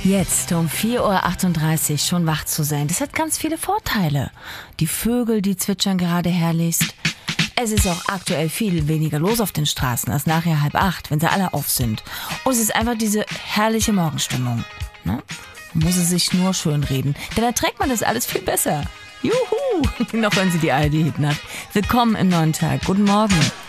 Jetzt um 4:38 Uhr schon wach zu sein, das hat ganz viele Vorteile. Die Vögel, die zwitschern gerade herrlichst. Es ist auch aktuell viel weniger los auf den Straßen als nachher 7:30, wenn sie alle auf sind. Und es ist einfach diese herrliche Morgenstimmung. Ne? Man muss es sich nur schönreden, denn dann trägt man das alles viel besser. Juhu! Noch hören Sie die ARD-Hitnacht. Willkommen im neuen Tag. Guten Morgen.